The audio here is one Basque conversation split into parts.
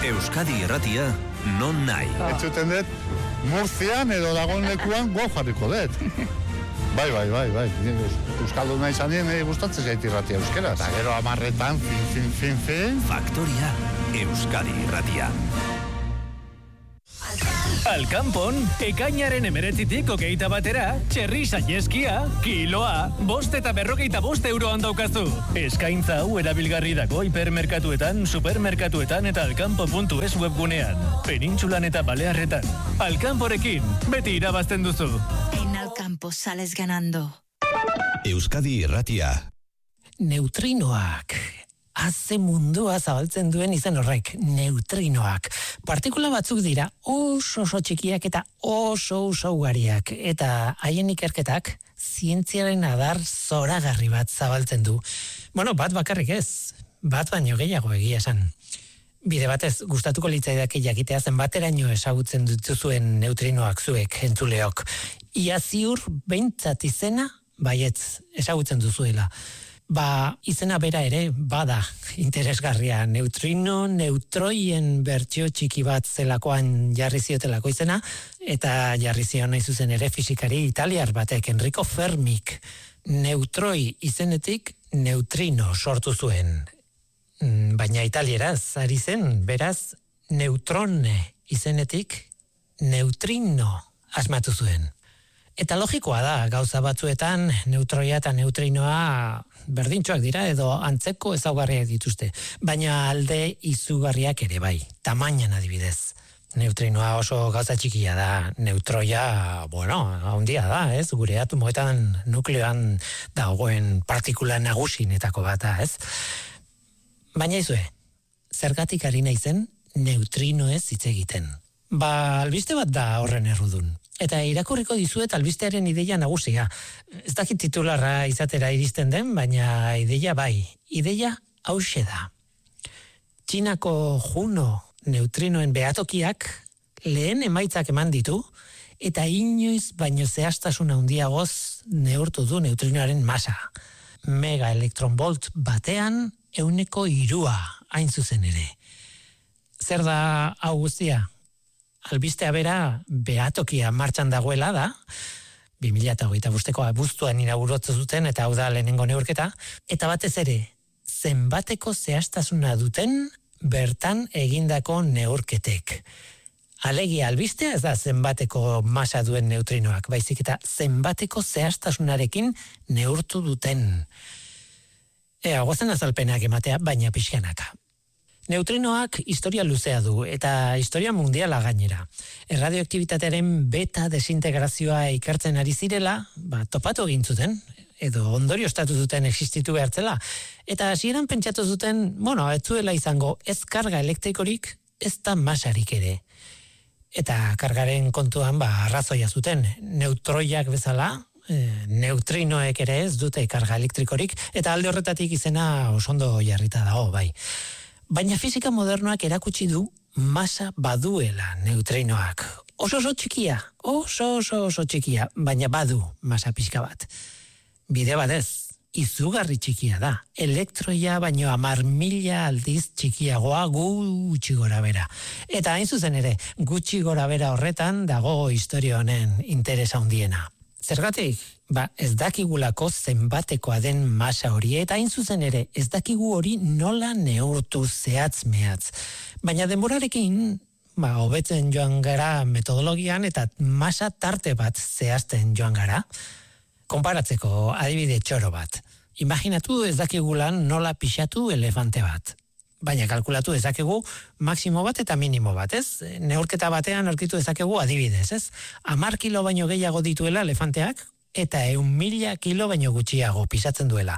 Euskadi Irratia, non nahi. Entzuten dut, Murtzian edo dagoen lekuan gau jarriko dut. Bai. Euskaldun nahi zanien gustatzen zait irratia euskera. Eta gero 10:00, fin. Faktoria, Euskadi Irratia. Alkanpon, ekainaren 19tik 21 txerri saieskia, kiloa, 5 eta 55 euroan daukazu. Eskaintza hau erabilgarri dago hipermerkatuetan, supermerkatuetan eta alkanpo.es webgunean. Penintsulan eta Balearretan. Alkanporekin, beti irabazten duzu. En Alkampo sales ganando. Euskadi Irratia. Neutrinoak. Haze mundua zabaltzen duen izen horrek, neutrinoak. Partikula batzuk dira oso txikiak eta oso ugariak. Eta haien ikerketak zientziaren adar zoragarri bat zabaltzen du. Bueno, bat bakarrik ez, bat baino gehiago egia esan. Bide batez, gustatuko litzaidake jakitea zenbateraino ezagutzen dituzuen neutrinoak zuek, entzuleok. Ia ziur behintzat izena, baietz, ezagutzen duzuela. Izena bera ere bada interesgarria. Neutroien bertsio txiki bat zelakoan jarri ziotelako izena, eta jarri zion nahi zuzen ere fisikari italiar batek, Enrico Fermik, neutroi izenetik neutrino sortu zuen. Baina italieraz ari zen, beraz, neutrone izenetik neutrino asmatu zuen. Eta logikoa da, gauza batzuetan neutroia eta neutrinoa berdintxoak dira edo antzeko ezaugarriak dituzte, baina alde izugarriak ere bai, tamainan adibidez. Neutrinoa oso gauza txikia da, neutroia, handia da, ez? Gure atomoetan nukleoan dagoen partikula nagusinetako bat da, ez? Baina izue, zergatik ari naizen neutrinoez hitz egiten. Albiste bat da horren errudun. Eta irakurriko dizuet albistearen ideia nagusia. Ez dakit titularra izatera iristen den, baina ideia bai. Ideia hauxe da. Txinako Juno neutrinoen behatokiak lehen emaitzak eman ditu, eta inoiz baino zehaztasun handiagoz neurtu du neutrinoaren masa. Mega elektronbolt batean 1/3 hain zuzen ere. Zer da hau guztia? Albistea bera behatokia martxan dagoela da, 2025ko abuztuan inauguratze zuten eta hau da lehenengo neurketa, eta batez ere, zenbateko zehaztasuna duten bertan egindako neurketek. Alegia albistea ez da zenbateko masa duen neutrinoak, baizik eta zenbateko zehaztasunarekin neurtu duten. Goazen azalpenak ematea, baina pixkanaka. Neutrinoak historia luzea du, eta historia mundiala gainera. Erradioaktibitatearen beta desintegrazioa ikertzen ari zirela, topatu egin zuten, edo ondorioztatu zuten existitu behartzela. Eta hasieran pentsatu zuten, ez zuela izango ez karga elektrikorik, ez da masarik ere. Eta kargaren kontuan arrazoia zuten, neutroiak bezala, neutrinoek ere ez dute karga elektrikorik, eta alde horretatik izena osondo jarrita dago, bai. Baina fisika modernoak erakutsi du masa baduela neutrinoak. Oso txikia, oso txikia, baina badu masa pixka bat. Bide batez, izugarri txikia da. Elektroia baino 10.000 aldiz txikiagoa gutxi gora bera. Eta hain zuzen ere, gutxi gora bera horretan dago historia honen interesa handiena. Zergatik? Ez dakigulako zenbatekoa den masa hori, eta hain zuzen ere, ez dakigu hori nola neurtu zehatz-mehatz. Baina denborarekin, hobetzen joan gara metodologian eta masa tarte bat zehazten joan gara. Konparatzeko adibide txoro bat. Imaginatu ez dakigulan nola pixatu elefante bat. Baina kalkulatu ezakegu maksimo bat eta minimo bat, ez? Neurketa batean aurkitu ezakegu adibidez, ez? 10 kilo baino gehiago dituela elefanteak, eta 1.000 kilo baino gutxiago pisatzen duela.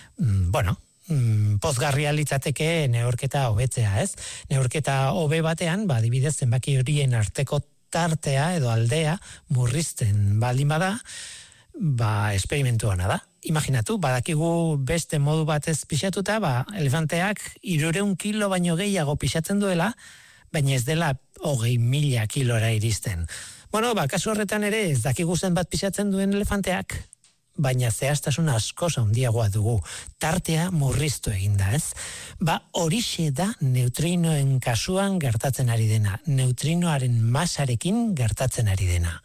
Pozgarria litzateke neurketa hobetzea, ez? Neurketa hobe batean, adibidez zenbaki horien arteko tartea edo aldea murrizten baldin bada, esperimentu hona da. Imaginatu, badakigu beste modu batez pixatuta, elefanteak 300 kilo baino gehiago pisatzen duela, baina ez dela 20.000 kilora iristen. Kasu horretan ere ez dakigu zenbat pisatzen duen elefanteak, baina zehaztasun askoz handiagoa dugu. Tartea murriztu eginda, ez? Horixe da neutrinoen kasuan gertatzen ari dena. Neutrinoaren masarekin gertatzen ari dena.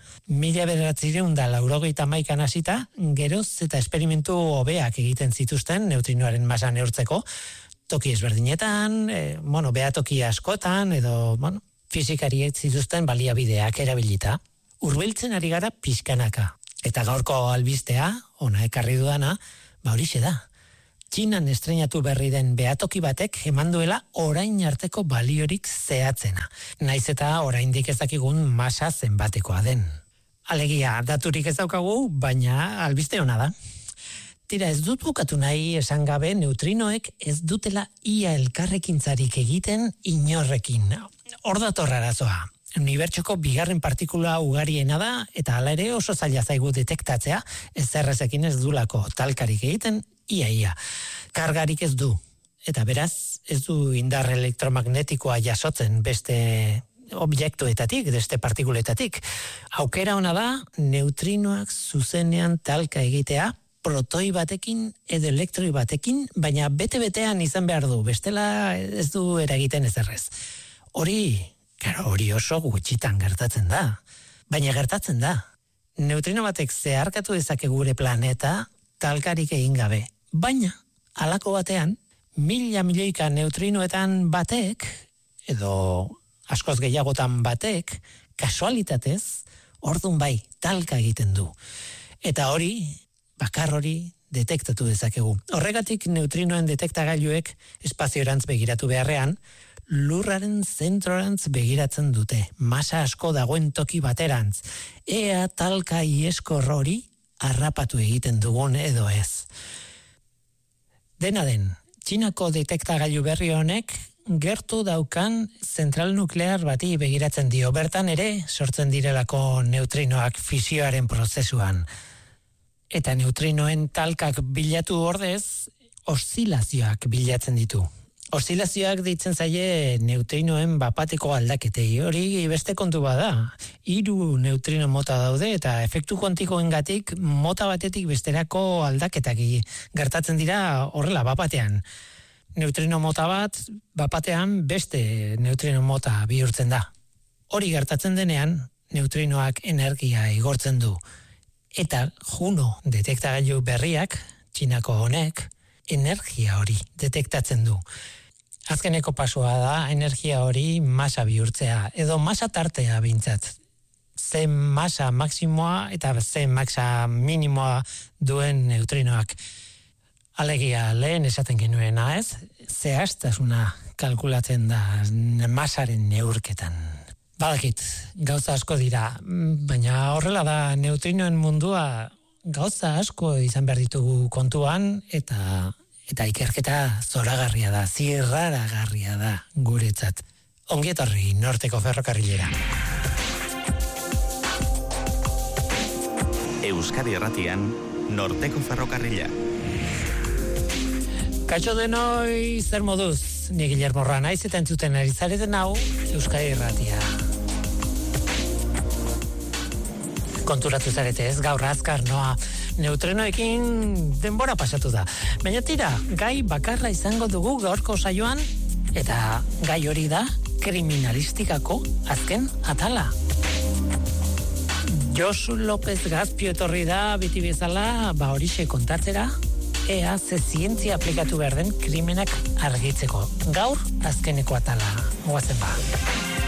1981an hasita, geroz eta esperimentu hobeak egiten zituzten neutrinoaren masa neurtzeko, toki ezberdinetan, behatoki askotan, edo, fizikariek zituzten baliabideak erabilita. Hurbiltzen ari gara pixkanaka. Eta gaurko albistea, ona ekarri dudana, horixe da. Txinan estreinatu berri den behatoki batek eman duela orain arteko baliorik zehatzena. Naiz eta oraindik ez dakigun masa zenbatekoa den. Alegia, daturik ez daukagu, baina albiste ona da. Tira, ez dut bukatu nahi esan gabe neutrinoek ez dutela ia elkarrekintzarik egiten inorrekin. Hor dator arazoa. Unibertsoko bigarren partikula ugariena da, eta hala ere oso zaila zaigu detektatzea, ez errezekin ez dulako talkarik egiten, ia. Kargarik ez du, eta beraz ez du indar elektromagnetikoa jasotzen beste objektuetatik, beste partikuletatik. Aukera ona da, neutrinoak zuzenean talka egitea, protoi batekin edo elektroi batekin, baina bete-betean izan behar du, bestela ez du eragiten ez errez. Hori oso gutxitan gertatzen da. Baina gertatzen da. Neutrino batek zeharkatu dezake gure planeta talkarik egin gabe. Baina, halako batean, 1000 milioika neutrinoetan batek, edo askoz gehiagotan batek, kasualitatez, ordun bai, talka egiten du. Eta bakar hori, detektatu dezakegu. Horregatik neutrinoen detektagailuek espaziorantz begiratu beharrean, lurraren zentrorantz begiratzen dute, masa asko dagoen toki baterantz. Ea talka ieskor hori harrapatu egiten dugun edo ez. Dena den, Txinako detektagailu berri honek gertu daukan zentral nuklear bati begiratzen dio. Bertan ere sortzen direlako neutrinoak fisioaren prozesuan. Eta neutrinoen talkak bilatu ordez, oszilazioak bilatzen ditu. Oszilazioak deitzen zaie neutrinoen bapateko aldaketei, hori beste kontu bada. 3 neutrino mota daude eta efektu kuantikoengatik mota batetik besterako aldaketak gertatzen dira horrela bapatean. Neutrino mota bat bapatean beste neutrino mota bihurtzen da. Hori gertatzen denean neutrinoak energia igortzen du. Eta Juno detektagailu berriak, Txinako honek, energia hori detektatzen du. Azkeneko pasua da energia hori masa bihurtzea, edo masa tartea bintzat. Ze masa maksimoa eta ze masa minimoa duen neutrinoak. Alegia, lehen esaten genuena, ez? Zehaztasuna kalkulatzen da masaren neurketan. Badakit, gauza asko dira, baina horrela da neutrinoen mundua gauza asko izan behar ditugu kontuan, eta ikerketa zoragarria da, zirraragarria da guretzat. Ongi etorri Norteko Ferrokarrilera. Euskadi Irratian, Norteko Ferrokarrila. Kaixo denoi, zer moduz? Ni Guillermo Roa naiz eta entzuten ari zareten hau Euskadi Irratia. Konturatu zarete ez, gaur azkar noa. Neutrinoekin denbora pasatu da. Baina tira, gai bakarra izango dugu gaurko saioan, eta gai hori da kriminalistikako azken atala. Josu López Gazpio etorri da beti bezala, horixe kontatzera, ea ze zientzia aplikatu behar den krimenak argitzeko. Gaur azkeneko atala. Goazen ba.